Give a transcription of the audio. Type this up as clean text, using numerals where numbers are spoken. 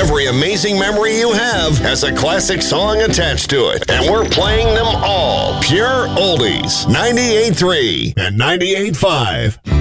Every amazing memory you have has a classic song attached to it, and we're playing them all. Pure Oldies, 98.3 and 98.5.